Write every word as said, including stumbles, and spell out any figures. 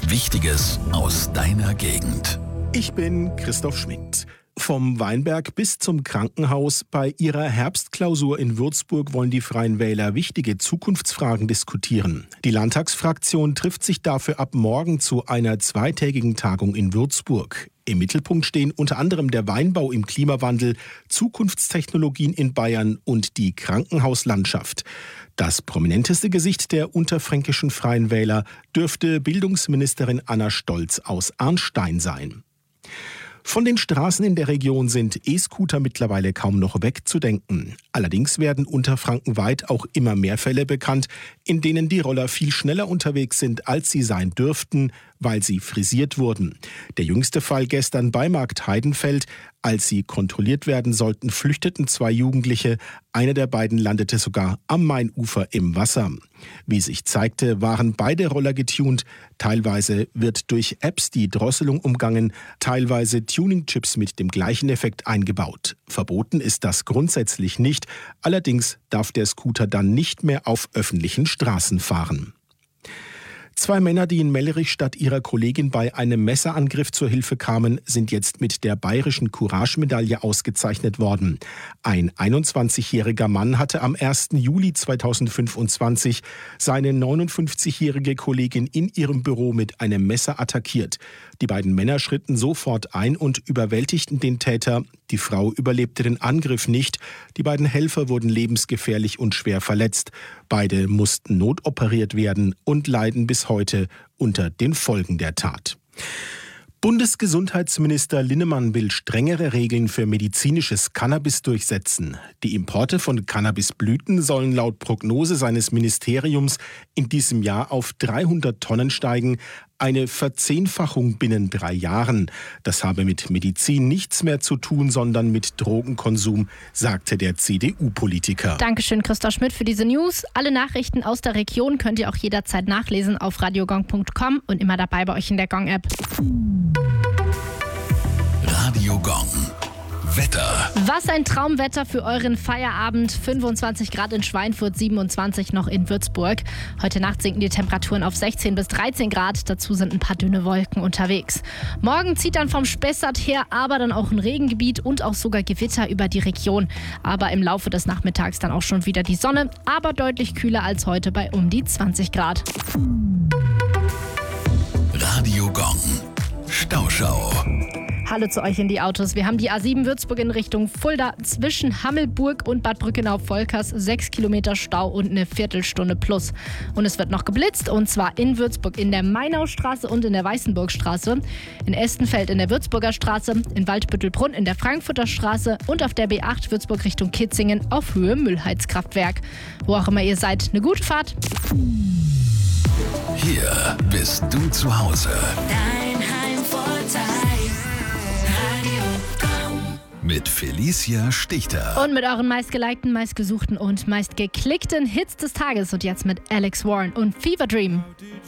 Wichtiges aus deiner Gegend. Ich bin Christoph Schmidt. Vom Weinberg bis zum Krankenhaus. Bei ihrer Herbstklausur in Würzburg wollen die Freien Wähler wichtige Zukunftsfragen diskutieren. Die Landtagsfraktion trifft sich dafür ab morgen zu einer zweitägigen Tagung in Würzburg. Im Mittelpunkt stehen unter anderem der Weinbau im Klimawandel, Zukunftstechnologien in Bayern und die Krankenhauslandschaft. Das prominenteste Gesicht der unterfränkischen Freien Wähler dürfte Bildungsministerin Anna Stolz aus Arnstein sein. Von den Straßen in der Region sind E-Scooter mittlerweile kaum noch wegzudenken. Allerdings werden unterfrankenweit auch immer mehr Fälle bekannt, in denen die Roller viel schneller unterwegs sind, als sie sein dürften, weil sie frisiert wurden. Der jüngste Fall gestern bei Markt Heidenfeld. Als sie kontrolliert werden sollten, flüchteten zwei Jugendliche. Einer der beiden landete sogar am Mainufer im Wasser. Wie sich zeigte, waren beide Roller getunt. Teilweise wird durch Apps die Drosselung umgangen, teilweise Tuning-Chips mit dem gleichen Effekt eingebaut. Verboten ist das grundsätzlich nicht. Allerdings darf der Scooter dann nicht mehr auf öffentlichen Straßen fahren. Zwei Männer, die in Mellerich statt ihrer Kollegin bei einem Messerangriff zur Hilfe kamen, sind jetzt mit der bayerischen Courage-Medaille ausgezeichnet worden. Ein einundzwanzigjähriger Mann hatte am ersten Juli zweitausendfünfundzwanzig seine neunundfünfzigjährige Kollegin in ihrem Büro mit einem Messer attackiert. Die beiden Männer schritten sofort ein und überwältigten den Täter. Die Frau überlebte den Angriff nicht. Die beiden Helfer wurden lebensgefährlich und schwer verletzt. Beide mussten notoperiert werden und leiden bis heute unter den Folgen der Tat. Bundesgesundheitsminister Linnemann will strengere Regeln für medizinisches Cannabis durchsetzen. Die Importe von Cannabisblüten sollen laut Prognose seines Ministeriums in diesem Jahr auf dreihundert Tonnen steigen. Eine Verzehnfachung binnen drei Jahren. Das habe mit Medizin nichts mehr zu tun, sondern mit Drogenkonsum, sagte der C D U-Politiker. Dankeschön, Christoph Schmidt, für diese News. Alle Nachrichten aus der Region könnt ihr auch jederzeit nachlesen auf radiogong punkt com und immer dabei bei euch in der Gong-App. Radio Gong. Wetter. Was ein Traumwetter für euren Feierabend. fünfundzwanzig Grad in Schweinfurt, siebenundzwanzig noch in Würzburg. Heute Nacht sinken die Temperaturen auf sechzehn bis dreizehn Grad. Dazu sind ein paar dünne Wolken unterwegs. Morgen zieht dann vom Spessart her aber dann auch ein Regengebiet und auch sogar Gewitter über die Region. Aber im Laufe des Nachmittags dann auch schon wieder die Sonne, aber deutlich kühler als heute bei um die zwanzig Grad. Radio Gong. Stauschau. Hallo zu euch in die Autos. Wir haben die A sieben Würzburg in Richtung Fulda zwischen Hammelburg und Bad Brückenau-Volkers. Sechs Kilometer Stau und eine Viertelstunde plus. Und es wird noch geblitzt, und zwar in Würzburg in der Mainaustraße und in der Weißenburgstraße, in Estenfeld in der Würzburger Straße, in Waldbüttelbrunn in der Frankfurter Straße und auf der B acht Würzburg Richtung Kitzingen auf Höhe Müllheizkraftwerk. Wo auch immer ihr seid, eine gute Fahrt. Hier bist du zu Hause. Dein Heimvorteil. Mit Felicia Stichter. Und mit euren meistgelikten, meistgesuchten und meistgeklickten Hits des Tages. Und jetzt mit Alex Warren und Fever Dream.